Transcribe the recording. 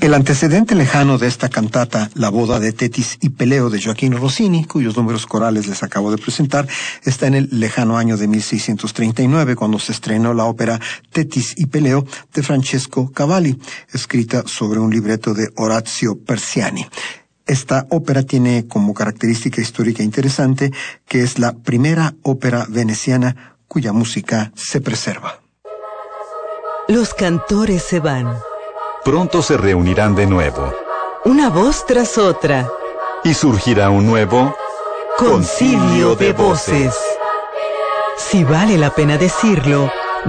El antecedente lejano de esta cantata, La boda de Tetis y Peleo de Joaquín Rossini, cuyos números corales les acabo de presentar, está en el lejano año de 1639, cuando se estrenó la ópera Tetis y Peleo de Francesco Cavalli, escrita sobre un libreto de Orazio Persiani. Esta ópera tiene como característica histórica interesante que es la primera ópera veneciana cuya música se preserva. Los cantores se van. Pronto se reunirán de nuevo. Una voz tras otra. Y surgirá un nuevo concilio de voces. Si vale la pena decirlo,